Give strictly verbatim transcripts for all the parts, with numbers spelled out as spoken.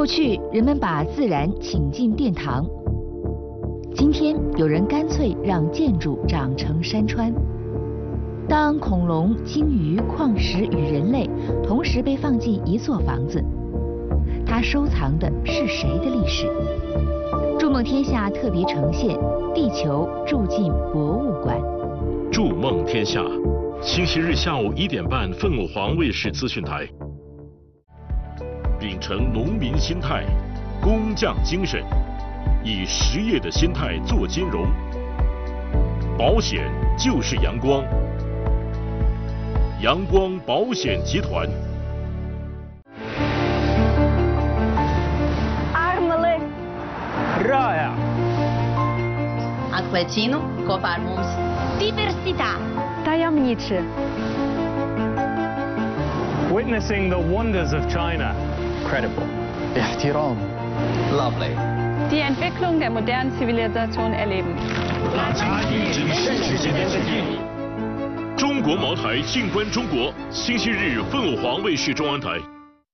过去人们把自然请进殿堂，今天有人干脆让建筑长成山川。当恐龙、鲸鱼、矿石与人类同时被放进一座房子，它收藏的是谁的历史？筑梦天下特别呈现《地球住进博物馆》。 筑梦天下，星期日下午一点半，凤凰卫视资讯台。秉承农民心态、工匠精神，以实业的心态做金融。保险就是阳光，阳光保险集团。 Armele Raya Acquacino, Coparmus. Diversità Tajemniczy. Witnessing the wonders of China. Credible. احترام. Lovely. Die Entwicklung der modernen Zivilisation erleben. 大家一直是时间的身影。中国茅台，静观中国。星期日，凤凰卫视中央台。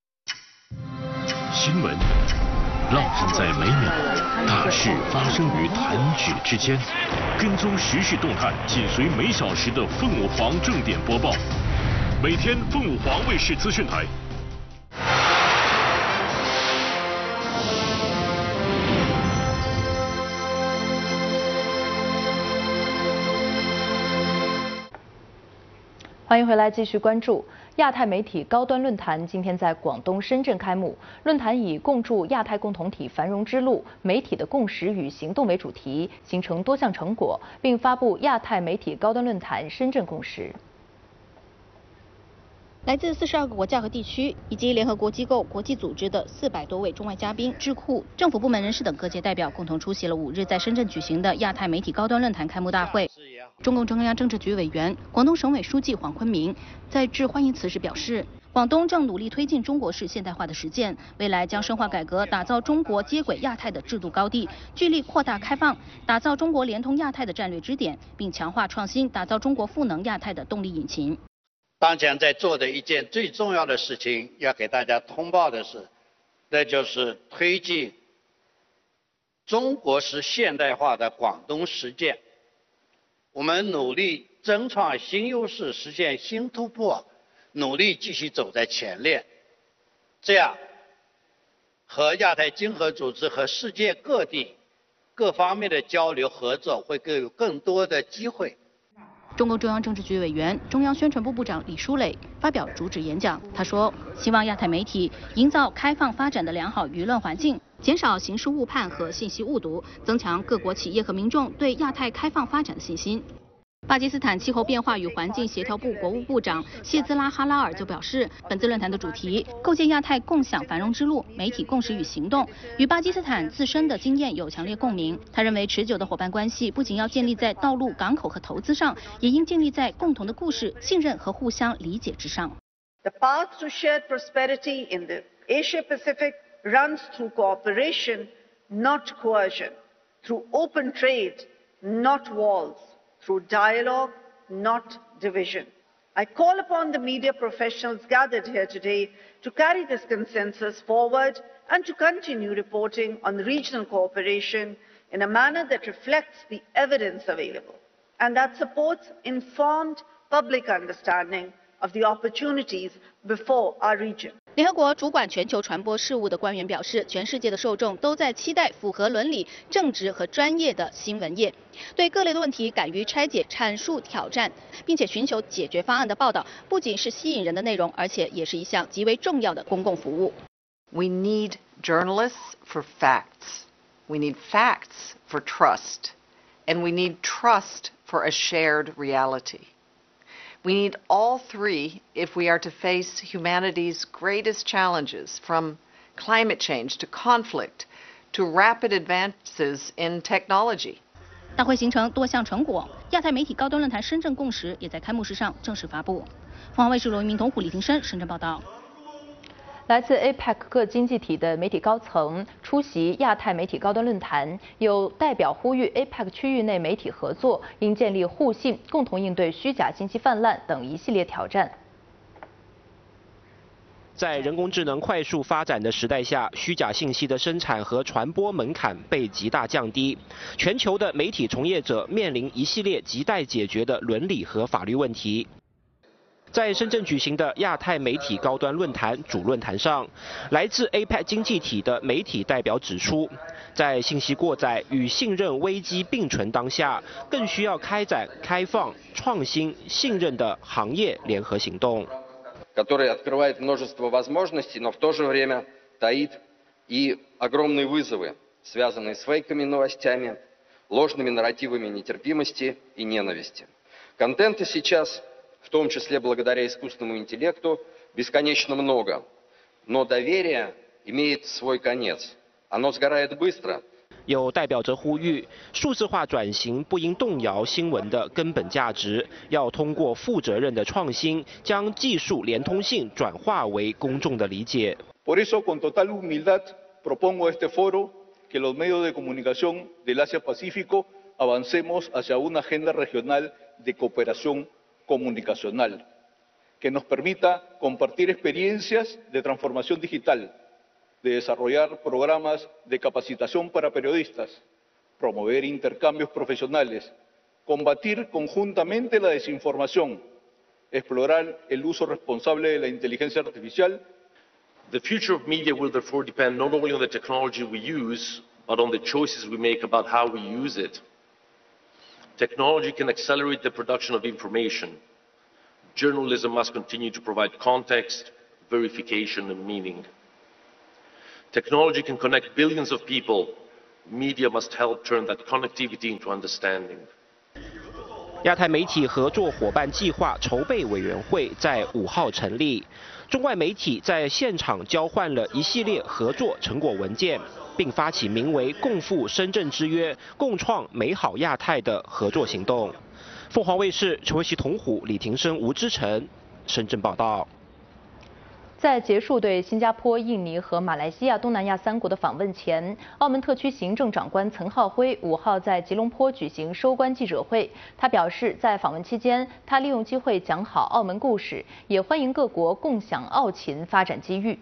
新闻烙印在每秒，大事发生于弹指之间。跟踪时事动态，紧随每小时的凤凰正点播报。每天凤凰卫视资讯台。 欢迎回来，继续关注亚太媒体高端论坛。今天在广东深圳开幕，论坛以共筑亚太共同体繁荣之路、媒体的共识与行动为主题，形成多项成果，并发布亚太媒体高端论坛深圳共识。 来自四十二个国家和地区，以及联合国机构、国际组织的四百多位中外嘉宾、智库、政府部门人士等各界代表，共同出席了五日在深圳举行的亚太媒体高端论坛开幕大会。中共中央政治局委员、广东省委书记黄坤明在致欢迎词时表示，广东正努力推进中国式现代化的实践，未来将深化改革，打造中国接轨亚太的制度高地，聚力扩大开放，打造中国联通亚太的战略支点，并强化创新，打造中国赋能亚太的动力引擎。 当前在做的一件最重要的事情，要给大家通报的是，那就是推进中国式现代化的广东实践。我们努力争创新优势，实现新突破，努力继续走在前列，这样和亚太经合组织和世界各地各方面的交流合作会更有更多的机会。 中共中央政治局委员、中央宣传部部长李书磊发表主旨演讲，他说：“希望亚太媒体营造开放发展的良好舆论环境，减少形式误判和信息误读，增强各国企业和民众对亚太开放发展的信心。”巴基斯坦气候变化与环境协调部国务部长谢兹拉哈拉尔就表示，本次论坛的主题“构建亚太共享繁荣之路：媒体共识与行动”与巴基斯坦自身的经验有强烈共鸣。他认为，持久的伙伴关系不仅要建立在道路、港口和投资上，也应建立在共同的故事、信任和互相理解之上。 The path to shared prosperity in the Asia Pacific runs through cooperation, not coercion, through open trade, not walls.Through dialogue, not division. I call upon the media professionals gathered here today to carry this consensus forward and to continue reporting on regional cooperation in a manner that reflects the evidence available and that supports informed public understanding of the opportunities before our region. 联合国主管全球传播事务的官员表示，全世界的受众都在期待符合伦理、正直和专业的新闻业，对各类的问题敢于拆解、阐述挑战，并且寻求解决方案的报道，不仅是吸引人的内容，而且也是一项极为重要的公共服务。 We need journalists for facts. We need facts for trust. And we need trust for a shared reality.We need all three if we are to face humanity's greatest challenges, from climate change to conflict to rapid advances in technology. 大会形成多项成果，亚太媒体高端论坛深圳共识也在开幕式上正式发布。凤凰卫视罗一鸣、童虎、李廷生深圳报道。 来自 A P E C 各经济体的媒体高层出席亚太媒体高端论坛，有代表呼吁 A P E C 区域内媒体合作应建立互信，共同应对虚假信息泛滥等一系列挑战。 在人工智能快速发展的时代下，虚假信息的生产和传播门槛被极大降低，全球的媒体从业者面临一系列亟待解决的伦理和法律问题。在深圳举行的亚太媒体高端论坛主论坛上，来自 A P E C 经济体的媒体代表指出，在信息过载与信任危机并存当下，更需要开展开放、创新、信任的行业联合行动。 который открывает множество возможностей, но в то же время таит и огромные вызовы, связанные с фейковыми новостями, ложными нарративами нетерпимости и ненависти. Контента сейчас, в том числе благодаря искусственному интеллекту, бесконечно много, но доверие имеет свой конец. Оно сгорает быстро. 有代表者呼吁，数字化转型不应动摇新闻的根本价值，要通过负责任的创新，将技术连通性转化为公众的理解。 Por eso, con total humildad, propongo a este foro que los medios de comunicación del Asia-Pacífico avancemos hacia una agenda regional de cooperación comunicacional, que nos permita compartir experiencias de transformación digital, de desarrollar programas de capacitación para periodistas, promover intercambios profesionales, combatir conjuntamente la desinformación, explorar el uso responsable de la inteligencia artificial. The future of media will therefore depend not only on the technology we use, but on the choices we make about how we use it. Technology can accelerate the production of information. Journalism must continue to provide context, verification, and meaning. Technology can connect billions of people. Media must help turn that connectivity into understanding. 亚太媒体合作伙伴计划筹备委员会在五号成立，中外媒体在现场交换了一系列合作成果文件，并发起名为“共赴深圳之约，共创美好亚太”的合作行动。凤凰卫视陈维熙、童虎、李廷生、吴之成，深圳报道。 在结束对新加坡、印尼和马来西亚东南亚三国的访问前，澳门特区行政长官岑浩辉五号在吉隆坡举行收官记者会。他表示，在访问期间，他利用机会讲好澳门故事，也欢迎各国共享澳勤发展机遇。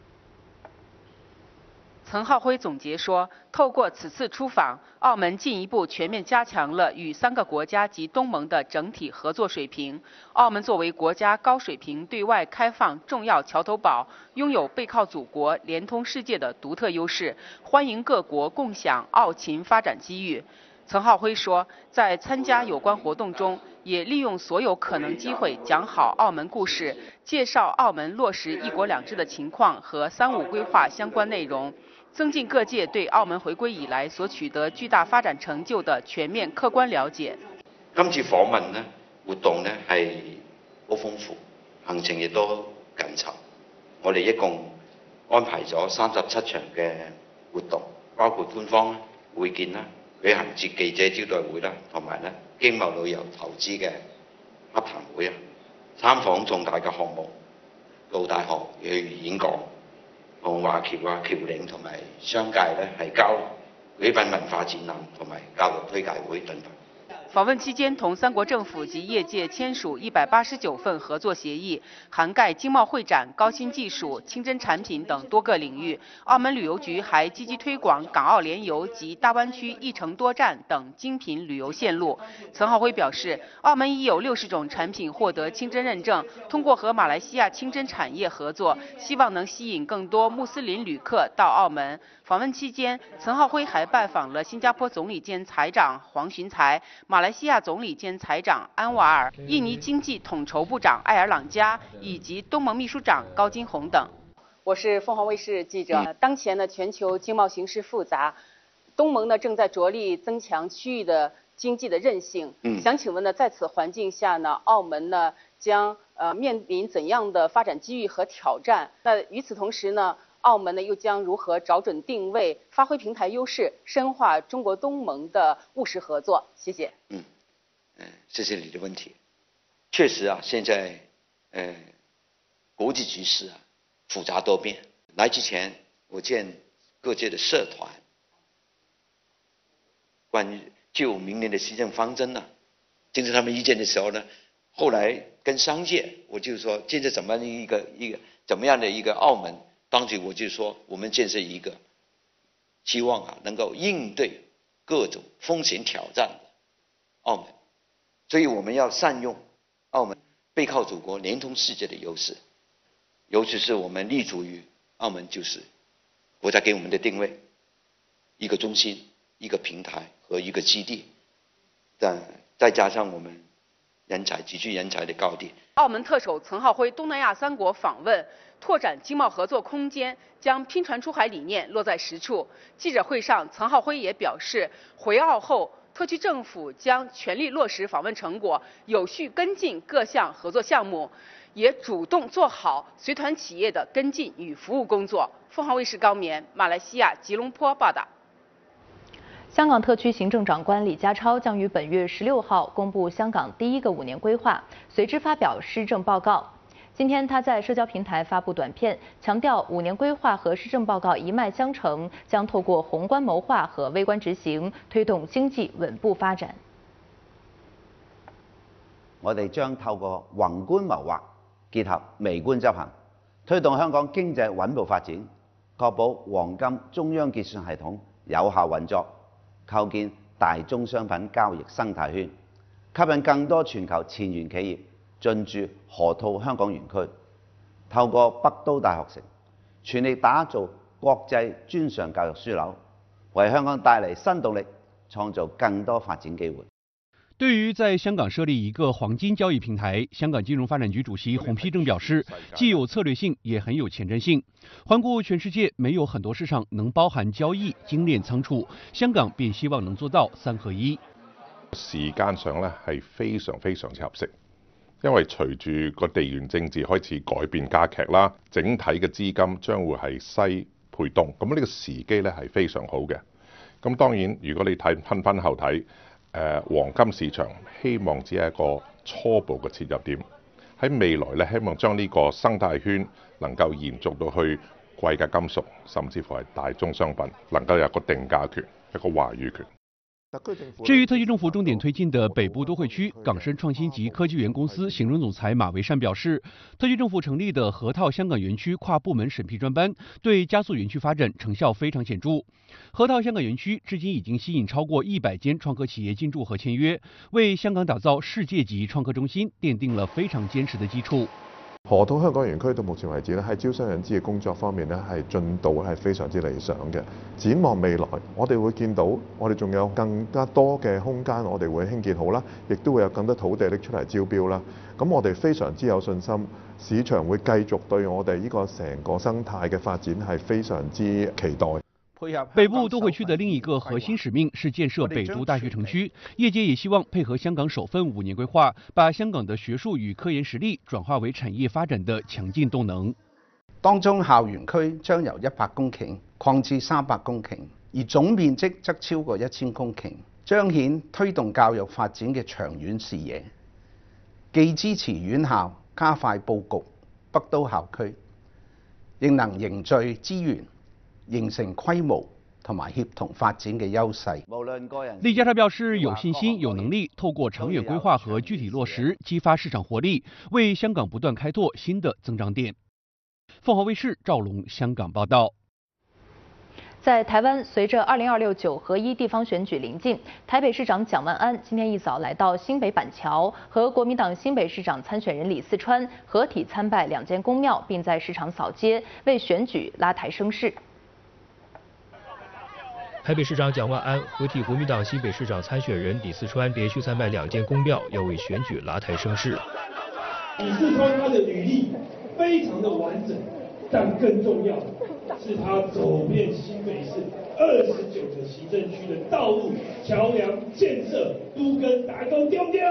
岑浩辉总结说，透过此次出访，澳门进一步全面加强了与三个国家及东盟的整体合作水平。澳门作为国家高水平对外开放重要桥头堡，拥有背靠祖国、连通世界的独特优势，欢迎各国共享澳勤发展机遇。岑浩辉说，在参加有关活动中，也利用所有可能机会讲好澳门故事，介绍澳门落实一国两制的情况和三五规划相关内容。 增进各界对澳門回歸以來所取得巨大發展成就的全面客觀了解。 今次訪問呢活動呢係好豐富，行程亦都緊湊。我哋一共安排咗三十七場嘅活動，包括官方會見啦、旅行節記者招待會啦，同埋咧經貿旅遊投資嘅洽談會啊，參訪重大嘅項目，到大學去演講。 同華僑啊、僑領同埋商界咧係交流，舉辦文化展覽同埋教育推介會等等。 訪問期間，同三國政府及業界簽署一百八十九份合作協議，涵蓋經貿會展、高新技術、清真產品等多個領域。澳門旅遊局還積極推廣港澳聯遊及大灣區一程多站等精品旅遊線路。岑浩輝表示，澳門已有六十種產品獲得清真認證，通過和馬來西亞清真產業合作，希望能吸引更多穆斯林旅客到澳門。 訪問期間，岑浩輝還拜訪了新加坡總理兼財長黃循財、馬來西亞總理兼財長安瓦爾、印尼經濟統籌部長艾爾朗加以及東盟秘書長高金紅等。我是鳳凰衛視記者。當前呢，全球經貿形勢複雜，東盟呢正在着力增強區域的經濟的韌性。嗯，想請問呢，在此環境下呢，澳門呢將呃面臨怎樣的發展機遇和挑戰？那與此同時呢？ 澳門呢又將如何找準定位，發揮平台優勢，深化中國東盟的務實合作？謝謝。 嗯，嗯，謝謝你的問題。確實啊，現在，呃，國際局勢啊複雜多變。來之前，我見各界的社團，關於就明年的施政方針呢，聽取他們意見的時候呢，後來跟商界，我就說，現在怎麼一個一個。 怎么样的一个澳门，当时我就说我们建设一个希望啊能够应对各种风险挑战的澳门，所以我们要善用澳门背靠祖国、连通世界的优势，尤其是我们立足于澳门就是国家给我们的定位，一个中心、一个平台和一个基地，但再加上我们人才集聚人才的高地。 澳门特首岑浩辉东南亚三国访问，拓展经贸合作空间，将拼船出海理念落在实处。记者会上，岑浩辉也表示，回澳后，特区政府将全力落实访问成果，有序跟进各项合作项目，也主动做好随团企业的跟进与服务工作。凤凰卫视高棉，马来西亚吉隆坡报道。 香港特区行政长官李家超将于本月十六号公布香港第一个五年规划，随之发表施政报告。今天他在社交平台发布短片，强调五年规划和施政报告一脉相承，将透过宏观谋划和微观执行，推動經濟穩步發展。 我哋將透過宏觀謀劃結合微觀執行，推動香港經濟穩步發展，確保黃金中央結算系統有效運作。構建大宗商品交易生態圈，吸引更多全球前沿企業進駐河套香港園區。透過北都大學城，全力打造國際專上教育樞紐，為香港帶嚟新動力，創造更多發展機會。 对于在香港设立一个黄金交易平台，香港金融发展局主席洪丕正表示，既有策略性，也很有前瞻性。环顾全世界，没有很多市场能包含交易、精炼仓储，香港便希望能做到三合一。 時間上咧係非常非常之合適，因為隨住個地緣政治開始改變加劇啦，整體嘅資金將會係西配東，咁呢個時機咧係非常好嘅。咁當然，如果你睇分分後睇。誒、呃、黃金市場希望只係一個初步嘅切入點，喺未來咧希望將呢個生態圈能夠延續到去貴價金屬，甚至乎係大宗商品，能夠有個定價權、一個話語權。 至于特区政府重点推进的北部都会区，港深创新及科技园公司行政总裁马维善表示，特区政府成立的河套香港园区跨部门审批专班，对加速园区发展成效非常显著。河套香港园区至今已经吸引超过一百间创科企业进驻和签约，为香港打造世界级创科中心奠定了非常坚实的基础。 河套香港園區到目前為止咧，喺招商引資嘅工作方面咧，係進度係非常之理想嘅。展望未來，我哋會見到我哋仲有更加多嘅空間，我哋會興建好啦，亦都會有更多土地拎出嚟招標啦。咁我哋非常之有信心，市場會繼續對我哋呢個成個生態嘅發展係非常之期待。 北部都会区的另一个核心使命是建设北都大学城区，业界也希望配合香港首份五年规划，把香港的学术与科研实力转化为产业发展的强劲动能。 當中校園區將由一百公頃擴至三百公頃，而總面積則超過一千公頃，彰顯推動教育發展嘅長遠視野，既支持院校加快佈局北都校區，亦能凝聚資源。形成規模同埋協同發展嘅優勢。 李家超表示，有信心、有能力，透過長遠規劃和具體落實，激發市場活力，為香港不斷開拓新的增長點。鳳凰衛視趙龍香港報道。 在台灣，隨着二零二六九合一地方選舉臨近，台北市長蔣萬安今天一早來到新北板橋，和國民黨新北市長參選人李四川合體參拜兩間宮廟，並在市場掃街，為選舉拉抬聲勢。 台北市长蒋萬安合替国民党新北市长参选人李四川连续参拜两间公庙，要为选举拉抬声势。 李四川他的履历非常的完整，但更重要是他走遍新北市二十九个行政区的道路、桥梁建设都跟大家丢丢。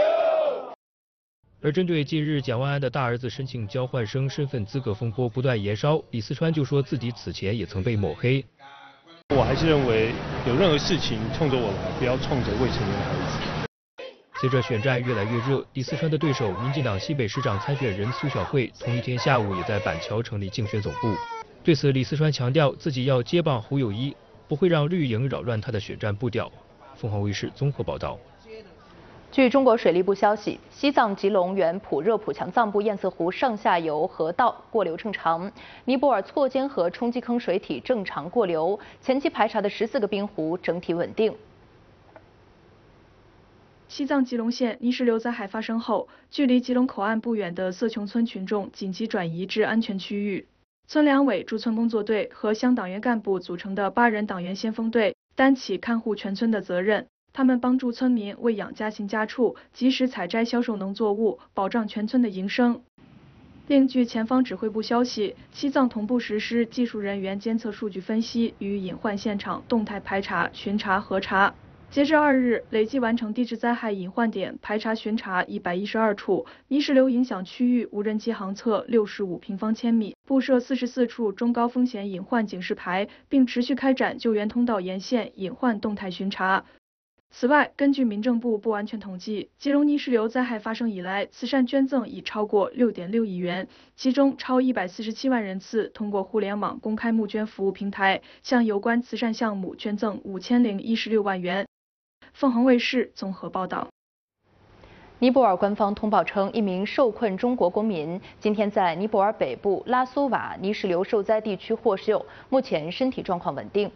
而针对近日蒋萬安的大儿子申请交换生身份资格风波不断延烧，李四川就说自己此前也曾被抹黑。 我还是认为有任何事情冲着我来，不要冲着未成年的孩子。 随着选战越来越热，李四川的对手民进党西北市长参选人苏小慧同一天下午也在板桥成立竞选总部。对此，李四川强调自己要接棒侯友宜，不会让绿营扰乱他的选战步调。凤凰卫视综合报道。 据中国水利部消息，西藏吉隆源普热普强藏部堰塞湖上下游河道过流正常，尼泊尔错尖河冲积坑水体正常过流，前期排查的十四个冰湖整体稳定。 西藏吉隆县泥石流灾害发生后，距离吉隆口岸不远的色琼村群众紧急转移至安全区域。村两委驻村工作队和乡党员干部组成的八人党员先锋队担起看护全村的责任。他们帮助村民喂养家禽家畜，及时采摘销售农作物，保障全村的营生。另据前方指挥部消息，西藏同步实施技术人员监测数据分析与隐患现场动态排查、巡查、核查。截至二日，累计完成地质灾害隐患点排查巡查一百一十二处，泥石流影响区域无人机航测六十五平方千米，布设四十四处中高风险隐患警示牌，并持续开展救援通道沿线隐患动态巡查。此外，根据民政部不完全统计，吉隆泥石流灾害发生以来，慈善捐赠已超过六点六亿元，其中超一百四十七万人次通过互联网公开募捐服务平台向有关慈善项目捐赠五千零一十六万元。凤凰卫视综合报道。 尼泊尔官方通报称，一名受困中国公民今天在尼泊尔北部拉苏瓦泥石流受灾地区获救，目前身体状况稳定。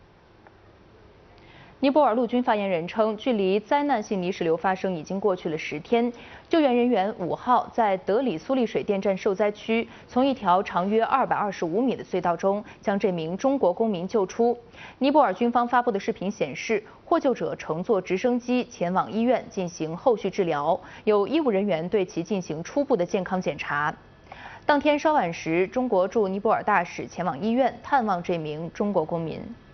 尼泊尔陆军发言人称，距离灾难性泥石流发生已经过去了十天。救援人员五号在德里苏利水电站受灾区，从一条长约二百二十五米的隧道中将这名中国公民救出。尼泊尔军方发布的视频显示，获救者乘坐直升机前往医院进行后续治疗，有医务人员对其进行初步的健康检查。当天稍晚时，中国驻尼泊尔大使前往医院探望这名中国公民。